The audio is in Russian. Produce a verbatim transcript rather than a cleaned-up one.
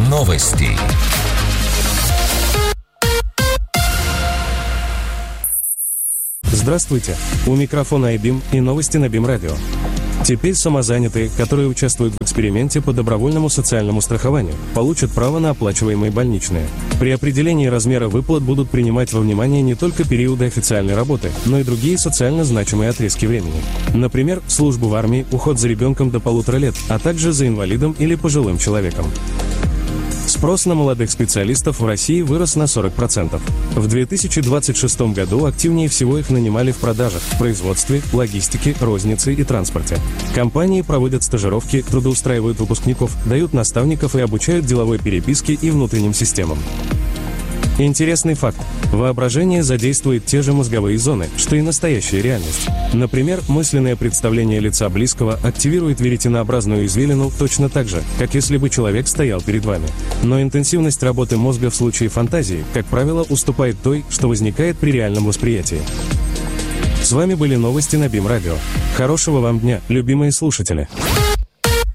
Новости. Здравствуйте, у микрофона iBeam и новости на Бим Радио. Теперь самозанятые, которые участвуют в эксперименте по добровольному социальному страхованию, получат право на оплачиваемые больничные. При определении размера выплат будут принимать во внимание не только периоды официальной работы, но и другие социально значимые отрезки времени. Например, службу в армии, уход за ребенком до полутора лет, а также за инвалидом или пожилым человеком. Спрос на молодых специалистов в России вырос на сорок процентов. В две тысячи двадцать шестом году активнее всего их нанимали в продажах, производстве, логистике, рознице и транспорте. Компании проводят стажировки, трудоустраивают выпускников, дают наставников и обучают деловой переписке и внутренним системам. Интересный факт. Воображение задействует те же мозговые зоны, что и настоящая реальность. Например, мысленное представление лица близкого активирует веретенообразную извилину точно так же, как если бы человек стоял перед вами. Но интенсивность работы мозга в случае фантазии, как правило, уступает той, что возникает при реальном восприятии. С вами были новости на Бим Радио. Хорошего вам дня, любимые слушатели!